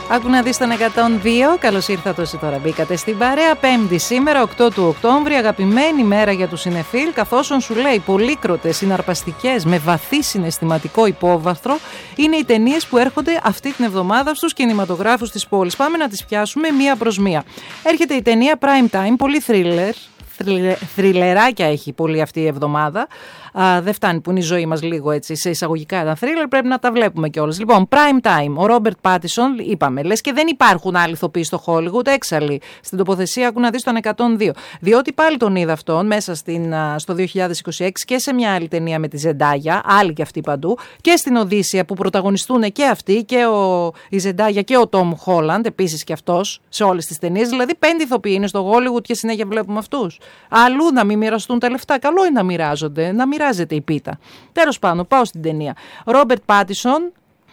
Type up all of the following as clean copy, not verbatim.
Άκου να δεις τον 102, καλώς ήρθατε όσοι τώρα μπήκατε στην παρέα. Πέμπτη σήμερα, 8 του Οκτώβρη, αγαπημένη μέρα για τους συνεφίλ, καθώς σου λέει πολύκροτες, συναρπαστικές, με βαθύ συναισθηματικό υπόβαθρο, είναι οι ταινίες που έρχονται αυτή την εβδομάδα στους κινηματογράφους της πόλης. Πάμε να τις πιάσουμε μία προς μία. Έρχεται η ταινία Prime Time, πολύ θριλεράκια έχει πολύ αυτή η εβδομάδα. Δεν φτάνει που είναι η ζωή μας λίγο έτσι σε εισαγωγικά ένα θρίλερ, πρέπει να τα βλέπουμε κιόλας. Λοιπόν, Prime Time, ο Ρόμπερτ Πάτισον, είπαμε, λες και δεν υπάρχουν άλλοι ηθοποιοί στο Hollywood, έξαλλοι. Στην τοποθεσία άκου να δεις τον 102. Διότι πάλι τον είδα αυτόν μέσα στο 2026 και σε μια άλλη ταινία με τη Ζεντάγια, άλλη και αυτή παντού, και στην Οδύσσεια που πρωταγωνιστούν και αυτοί, και η Ζεντάγια και ο Τόμ Χόλαντ, επίσης και αυτός, σε όλες τις ταινίες. Δηλαδή 5 ηθοποιοί είναι στο Hollywood και συνέχεια βλέπουμε αυτούς. Αλλού να μην μοιραστούν τα λεφτά. Καλό είναι να μοιράζονται, να μοιράζεται η πίτα. Τέλος πάντων, πάω στην ταινία. Ρόμπερτ Πάτισον,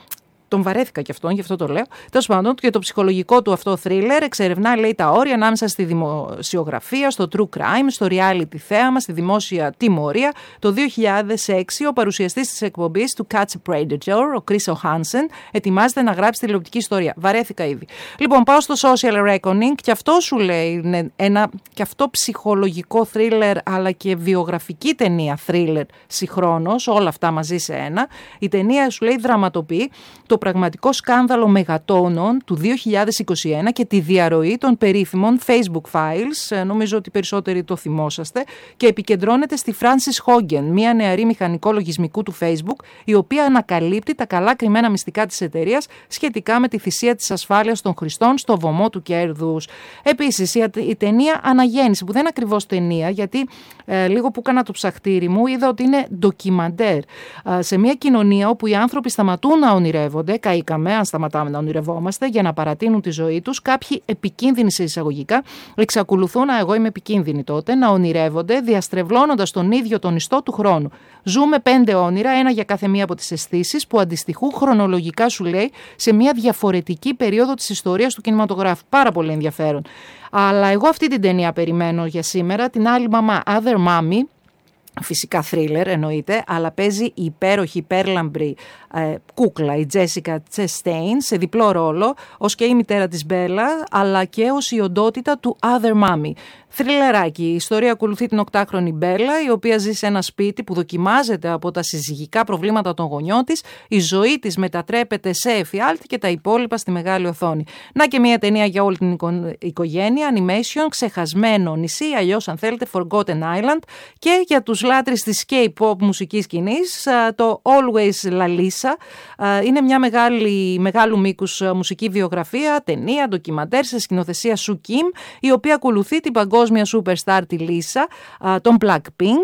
τον βαρέθηκα κι αυτόν, γι' αυτό το λέω. Τέλος πάντων, και το ψυχολογικό του αυτό θρίλερ εξερευνά, λέει, τα όρια ανάμεσα στη δημοσιογραφία, στο true crime, στο reality θέαμα, στη δημόσια τιμωρία. Το 2006, ο παρουσιαστής της εκπομπής του Catch a Predator, ο Chris O'Hansen, ετοιμάζεται να γράψει τηλεοπτική ιστορία. Βαρέθηκα ήδη. Λοιπόν, πάω στο Social Reckoning, και αυτό σου λέει είναι ένα και αυτό ψυχολογικό θρίλερ, αλλά και βιογραφική ταινία θρίλερ συγχρόνως, όλα αυτά μαζί σε ένα. Η ταινία σου λέει δραματοποιεί το πραγματικό σκάνδαλο μεγατόνων του 2021 και τη διαρροή των περίφημων Facebook Files, νομίζω ότι περισσότεροι το θυμόσαστε, και επικεντρώνεται στη Frances Hogan, μια νεαρή μηχανικό λογισμικού του Facebook, η οποία ανακαλύπτει τα καλά κρυμμένα μυστικά της εταιρείας σχετικά με τη θυσία της ασφάλειας των χρηστών στο βωμό του κέρδους. Επίσης, η ταινία Αναγέννηση, που δεν είναι ακριβώς ταινία, γιατί λίγο που έκανα το ψαχτήρι μου, είδα ότι είναι ντοκιμαντέρ. Σε μια κοινωνία όπου οι άνθρωποι σταματούν να ονειρεύονται, καήκαμε αν σταματάμε να ονειρευόμαστε για να παρατείνουν τη ζωή τους, κάποιοι επικίνδυνοι σε εισαγωγικά εξακολουθούν, εγώ είμαι επικίνδυνη τότε, να ονειρεύονται διαστρεβλώνοντας τον ίδιο τον ιστό του χρόνου. Ζούμε 5 όνειρα, ένα για κάθε μία από τις αισθήσεις, που αντιστοιχούν χρονολογικά, σου λέει, σε μια διαφορετική περίοδο της ιστορίας του κινηματογράφου. Πάρα πολύ ενδιαφέρον. Αλλά εγώ αυτή την ταινία περιμένω για σήμερα, την άλλη μαμά, Other Mommy. Φυσικά θρίλερ εννοείται, αλλά παίζει η υπέροχη, υπέρλαμπρη κούκλα, η Τζέσικα Τσεστέιν, σε διπλό ρόλο, ως και η μητέρα της Μπέλα, αλλά και ως η οντότητα του Other Mommy. Θριλεράκι. Η ιστορία ακολουθεί την 8χρονη Μπέλα, η οποία ζει σε ένα σπίτι που δοκιμάζεται από τα συζυγικά προβλήματα των γονιών της. Η ζωή της μετατρέπεται σε εφιάλτη και τα υπόλοιπα στη μεγάλη οθόνη. Να και μια ταινία για όλη την οικογένεια, animation, ξεχασμένο νησί, αλλιώς αν θέλετε Forgotten Island, και για τους λάτρεις της K-pop μουσικής σκηνής, το Always La Lisa. Είναι μια μεγάλου μήκους μουσική βιογραφία, ταινία, ντοκιμαντέρ σε σκηνοθεσία Su Kim, η οποία ακολουθεί την παγκόσμια superstar τη Lisa, τον Blackpink,